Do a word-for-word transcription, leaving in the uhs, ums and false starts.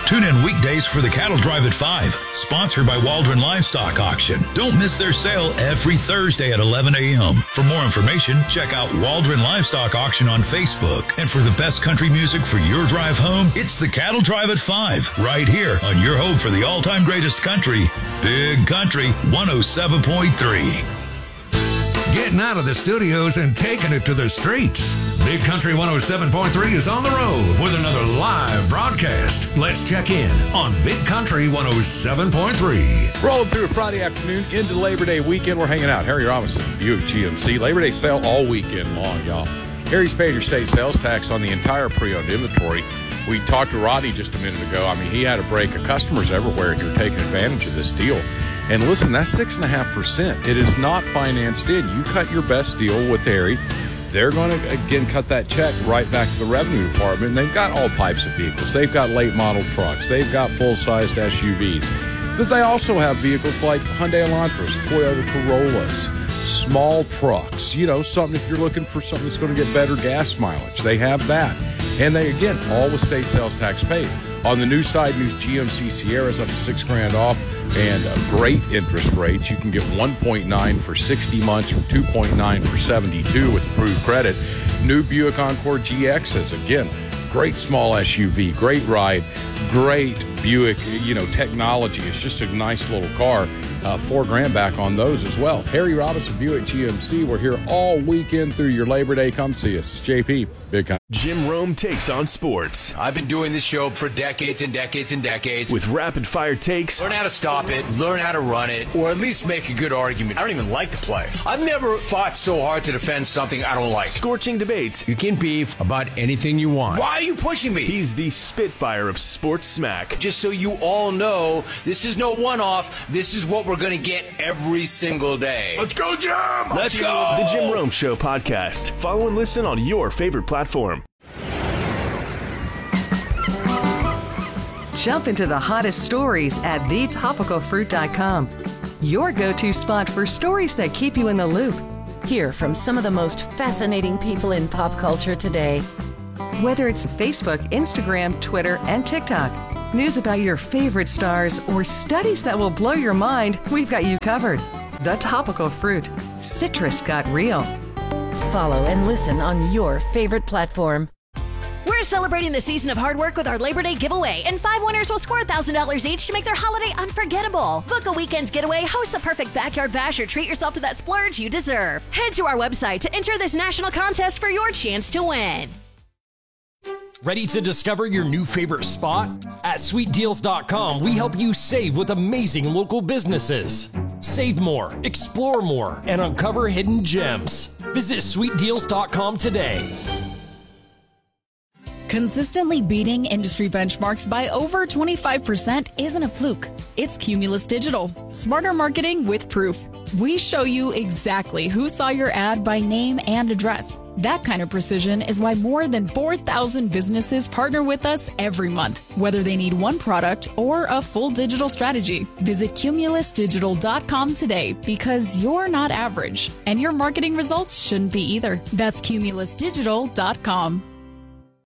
Tune in weekdays for the Cattle Drive at five, sponsored by Waldron Livestock Auction. Don't miss their sale every Thursday at eleven a.m. For more information, check out Waldron Livestock Auction on Facebook. And for the best country music for your drive home, it's the Cattle Drive at five, right here on your home for the all-time greatest country, Big Country one oh seven point three. Getting out of the studios and taking it to the streets. Big Country one oh seven point three is on the road with another live broadcast. Let's check in on Big Country one oh seven point three. Rolling through a Friday afternoon into Labor Day weekend. We're hanging out. Harry Robinson, Buick G M C. Labor Day sale all weekend long, y'all. Harry's paid your state sales tax on the entire pre-owned inventory. We talked to Rodney just a minute ago. I mean, he had a break of customers everywhere, and you're taking advantage of this deal. And listen, that's six point five percent. It is not financed in. You cut your best deal with Harry. They're going to, again, cut that check right back to the revenue department. And they've got all types of vehicles. They've got late model trucks. They've got full-sized S U Vs. But they also have vehicles like Hyundai Elantras, Toyota Corollas, small trucks. You know, something if you're looking for something that's going to get better gas mileage. They have that. And they, again, all with state sales tax paid. On the new side, new G M C Sierras up to six grand off and uh, great interest rates. You can get one point nine for sixty months or two point nine for seventy-two with approved credit. New Buick Encore G Xs, again, great small S U V, great ride, great Buick, you know, technology. It's just a nice little car. Uh, four grand back on those as well. Harry Robinson, Buick G M C. We're here all weekend through your Labor Day. Come see us. It's J P, Big Country. Jim Rome takes on sports. I've been doing this show for decades and decades and decades. With rapid-fire takes. Learn how to stop it, learn how to run it, or at least make a good argument. I don't even like to play. I've never fought so hard to defend something I don't like. Scorching debates. You can beef about anything you want. Why are you pushing me? He's the Spitfire of sports smack. Just so you all know, this is no one-off. This is what we're going to get every single day. Let's go, Jim! Let's go! The Jim Rome Show podcast. Follow and listen on your favorite platform. Jump into the hottest stories at the topical fruit dot com. Your go-to spot for stories that keep you in the loop. Hear from some of the most fascinating people in pop culture today. Whether it's Facebook, Instagram, Twitter, and TikTok, news about your favorite stars, or studies that will blow your mind, we've got you covered. The Topical Fruit. Citrus got real. Follow and listen on your favorite platform. We're celebrating the season of hard work with our Labor Day giveaway, and five winners will score one thousand dollars each to make their holiday unforgettable. Book a weekend getaway, host the perfect backyard bash, or treat yourself to that splurge you deserve. Head to our website to enter this national contest for your chance to win. Ready to discover your new favorite spot? At sweet deals dot com, we help you save with amazing local businesses. Save more, explore more, and uncover hidden gems. Visit sweet deals dot com today. Consistently beating industry benchmarks by over twenty-five percent isn't a fluke. It's Cumulus Digital. Smarter marketing with proof. We show you exactly who saw your ad by name and address. That kind of precision is why more than four thousand businesses partner with us every month, whether they need one product or a full digital strategy. Visit cumulus digital dot com today, because you're not average, and your marketing results shouldn't be either. That's cumulus digital dot com.